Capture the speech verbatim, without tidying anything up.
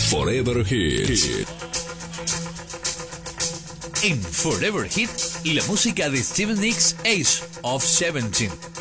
Forever Hit. En Forever Hit, la música de Stevie Nicks, Age of Seventeen.